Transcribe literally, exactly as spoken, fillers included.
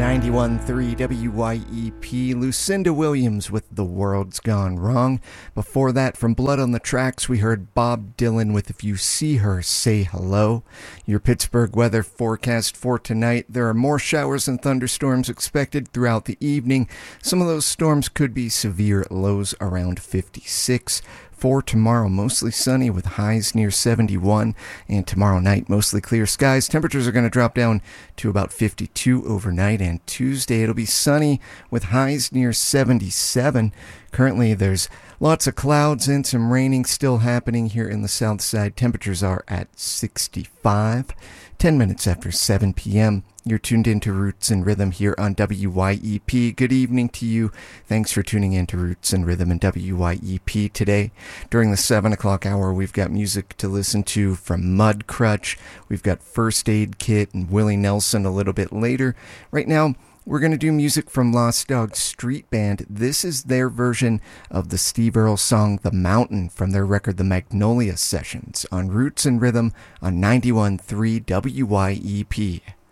ninety-one point three W Y E P, Lucinda Williams with The World's Gone Wrong. Before that, from Blood on the Tracks, we heard Bob Dylan with If You See Her, Say Hello. Your Pittsburgh weather forecast for tonight: there are more showers and thunderstorms expected throughout the evening. Some of those storms could be severe, lows around fifty-six. For tomorrow, mostly sunny with highs near seventy-one, and tomorrow night, mostly clear skies. Temperatures are going to drop down to about fifty-two overnight, and Tuesday it'll be sunny with highs near seventy-seven. Currently, there's lots of clouds and some raining still happening here in the south side. Temperatures are at sixty-five. ten minutes after seven p.m. You're tuned into Roots and Rhythm here on W Y E P. Good evening to you. Thanks for tuning in to Roots and Rhythm and W Y E P today. During the seven o'clock hour, we've got music to listen to from Mudcrutch. We've got First Aid Kit and Willie Nelson a little bit later. Right now, we're going to do music from Lost Dog Street Band. This is their version of the Steve Earle song The Mountain from their record The Magnolia Sessions on Roots and Rhythm on ninety-one point three W Y E P.